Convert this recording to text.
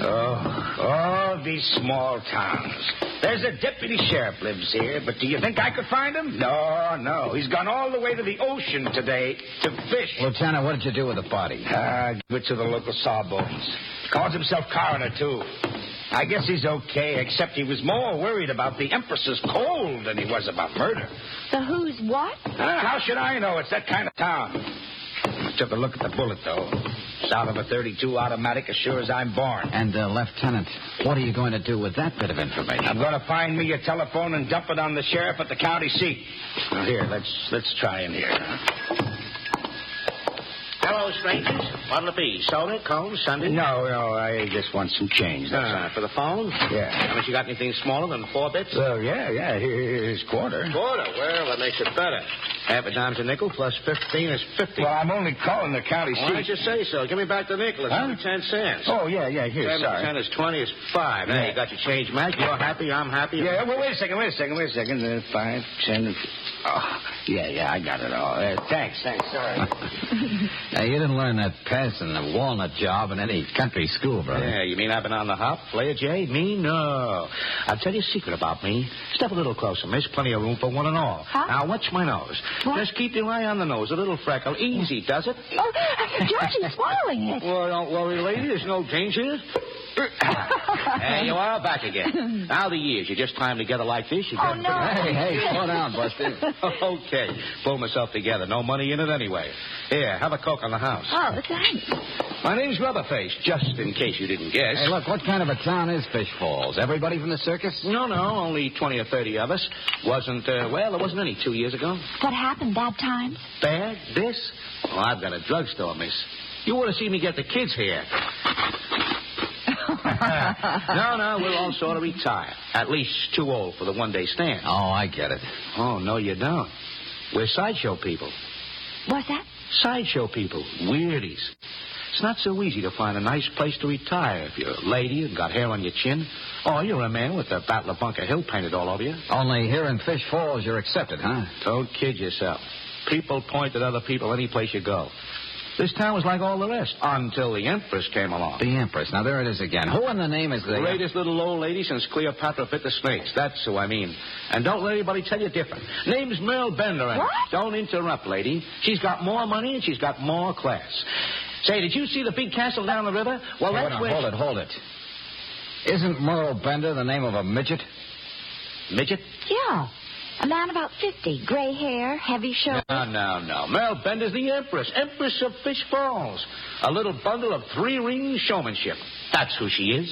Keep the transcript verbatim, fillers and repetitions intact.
Oh, all these small towns. There's a deputy sheriff lives here, but do you think I could find him? No, no. He's gone all the way to the ocean today to fish. Lieutenant, what did you do with the body? Ah, give it to the local sawbones. Calls himself coroner, too. I guess he's okay, except he was more worried about the Empress's cold than he was about murder. The who's what? Ah, how should I know? It's that kind of town. I took a look at the bullet, though. It's out of a thirty-two automatic as sure as I'm born. And, uh, Lieutenant, what are you going to do with that bit of information? I'm going to find me a telephone and dump it on the sheriff at the county seat. Now, here, let's let's try him here. Hello, strangers. What'll it be? Soda, cone, sundae? No, no, I just want some change. That's Uh, all. for the phone? Yeah. Haven't you got anything smaller than four bits? Well, yeah, yeah, here's quarter. Quarter. Well, that makes it better. Half a dime's a nickel plus fifteen is fifty. Well, I'm only calling the county Why seat. don't you say so? Give me back the nickel. It's Huh? only ten cents. Oh, yeah, yeah, here, Seven, sorry. ten is twenty is five. Yeah. Hey, you got your change, Mac. You're happy. I'm happy. Yeah, well, wait a second, wait a second, wait a second. Uh, five, ten. Oh, yeah, yeah, I got it all. Uh, thanks, thanks, sorry. Now, you didn't learn that pass and the walnut job in any country school, brother. Yeah, you mean I've been on the hop, player Jay? Me? No. I'll tell you a secret about me. Step a little closer, miss. Plenty of room for one and all. Huh? Now, watch my nose. What? Just keep your eye on the nose. A little freckle. Easy, does it? Oh, George, he's swallowing it. Well, don't worry, lady. There's no danger. There you are, back again. Now the years. You just climb together like this. You Oh, get no. Hey, hey, slow down, Buster. Okay. Pull myself together. No money in it anyway. Here, have a Coke on the house. Oh, thanks. My name's Rubberface, just in case you didn't guess. Hey, look, what kind of a town is Fish Falls? Everybody from the circus? No, no, only twenty or thirty of us. Wasn't, uh, well, there wasn't any two years ago. What happened? Bad times? Bad? This? Well, I've got a drugstore, miss. You ought to see me get the kids here. no, no, we're all sort of retired. At least too old for the one-day stand. Oh, I get it. Oh, no, you don't. We're sideshow people. What's that? Sideshow people. Weirdies. It's not so easy to find a nice place to retire if you're a lady and got hair on your chin. Or you're a man with the Battle of Bunker Hill painted all over you. Only here in Fish Falls you're accepted, huh? Don't kid yourself. People point at other people any place you go. This town was like all the rest until the Empress came along. The Empress. Now, there it is again. Who in the name is the... Greatest little old lady since Cleopatra bit the snakes. That's who I mean. And don't let anybody tell you different. Name's Merle Bender. And What? Don't interrupt, lady. She's got more money and she's got more class. Say, did you see the big castle down the river? Well, Hey, that's wait, where... hold it, hold it. Isn't Merle Bender the name of a midget? Midget? Yeah. A man about fifty. Gray hair, heavy shoulders. No, no, no. Merle Bender's the Empress. Empress of Fish Falls. A little bundle of three-ring showmanship. That's who she is.